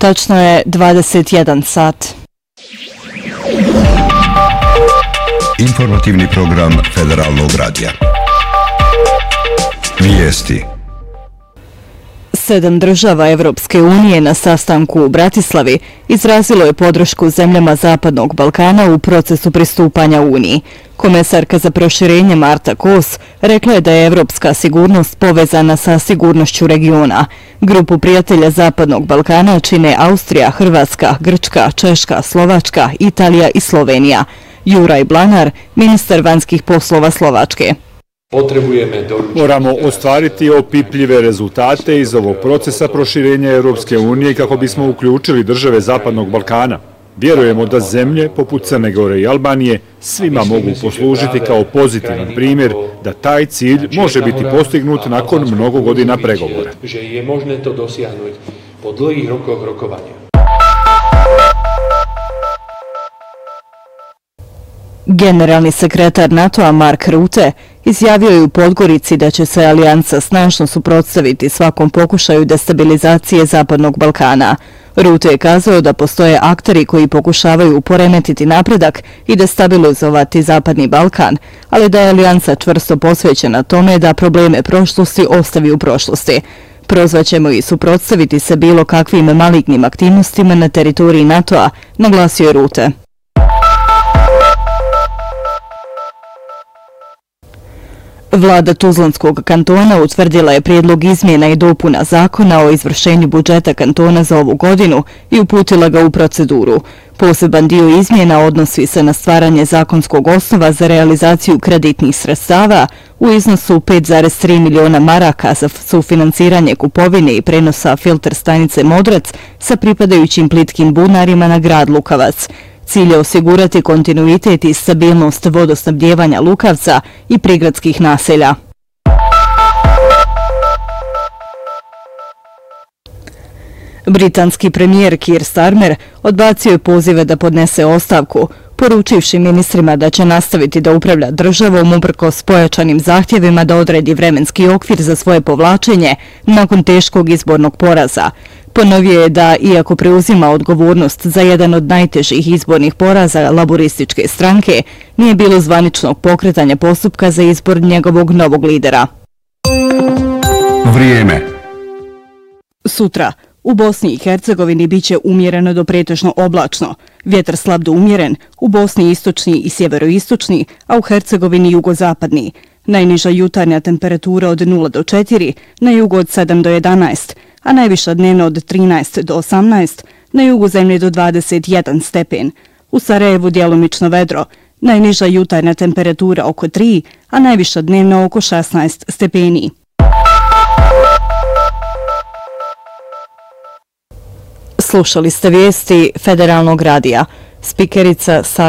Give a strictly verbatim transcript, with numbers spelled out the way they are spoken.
Tačno je dvadeset jedan sat. Informativni program Federalnog radija. Vijesti. Sedam država Evropske unije na sastanku u Bratislavi izrazilo je podršku zemljama Zapadnog Balkana u procesu pristupanja Uniji. Komesarka za proširenje Marta Kos rekla je da je evropska sigurnost povezana sa sigurnošću regiona. Grupu prijatelja Zapadnog Balkana čine Austrija, Hrvatska, Grčka, Češka, Slovačka, Italija i Slovenija. Juraj Blanar, ministar vanjskih poslova Slovačke. Moramo ostvariti opipljive rezultate iz ovog procesa proširenja Europske unije kako bismo uključili države Zapadnog Balkana. Vjerujemo da zemlje poput Crne Gore i Albanije svima mogu poslužiti kao pozitivan primjer da taj cilj može biti postignut nakon mnogo godina pregovora. Generalni sekretar NATO-a Mark Rutte izjavio je u Podgorici da će se alijansa snažno suprotstaviti svakom pokušaju destabilizacije Zapadnog Balkana. Rutte je kazao da postoje akteri koji pokušavaju poremetiti napredak i destabilizovati Zapadni Balkan, ali da je alijansa čvrsto posvećena tome da probleme prošlosti ostavi u prošlosti. Prozvaćemo i suprotstaviti se bilo kakvim malignim aktivnostima na teritoriji NATO-a, naglasio je Rutte. Vlada Tuzlanskog kantona utvrdila je prijedlog izmjena i dopuna zakona o izvršenju budžeta kantona za ovu godinu i uputila ga u proceduru. Poseban dio izmjena odnosi se na stvaranje zakonskog osnova za realizaciju kreditnih sredstava u iznosu pet zarez tri miliona maraka za sufinanciranje kupovine i prenosa filter stanice Modrac sa pripadajućim plitkim bunarima na grad Lukavac. Cilj je osigurati kontinuitet i stabilnost vodosnabdijevanja Lukavca i prigradskih naselja. Britanski premijer Keir Starmer odbacio je pozive da podnese ostavku, poručivši ministrima da će nastaviti da upravlja državom uprkos pojačanim zahtjevima da odredi vremenski okvir za svoje povlačenje nakon teškog izbornog poraza. Ponovio je da, iako preuzima odgovornost za jedan od najtežih izbornih poraza laborističke stranke, nije bilo zvaničnog pokretanja postupka za izbor njegovog novog lidera. Vrijeme. Sutra u Bosni i Hercegovini biće umjereno do pretežno oblačno. Vjetar slab do umjeren, u Bosni istočni i sjeveroistočni, a u Hercegovini jugozapadni. Najniža jutarnja temperatura od nula do četiri, na jugu od sedam do jedanaest, a najviša dnevna od trinaest do osamnaest, na jugu zemlje do dvadeset jedan stepen. U Sarajevu djelomično vedro, najniža jutarnja temperatura oko tri, a najviša dnevna oko šesnaest stepeni. Slušali ste vijesti Federalnog radija. Spikerica sa